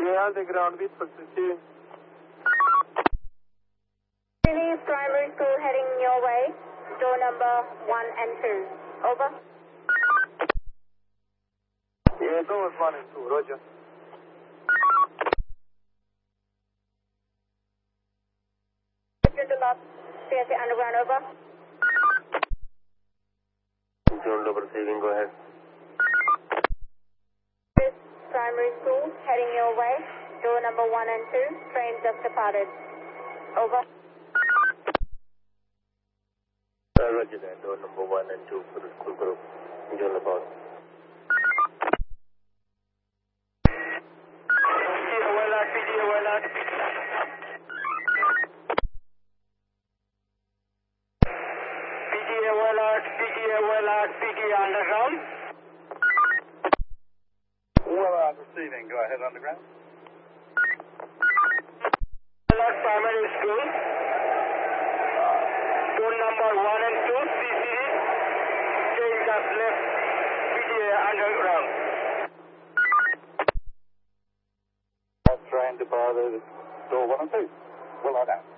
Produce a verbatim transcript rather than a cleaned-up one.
Real de ground beat positive. City Primary School heading your way, door number one and two. Over. Yeah, doors one and two, roger. To the left, C S A Underground, over. Zone double receiving, go ahead. Primary School heading your way, door number one and two, train just departed. Over. Uh, roger that, door number one and two for the school group. Zone about. P G A well out. P G A well out, P G A well out, P G A underground. Well out receiving, go ahead underground. Well out primary school. Zone number one and two, C C D. Change just left, P G A underground. Train departed, door one and two. Well out.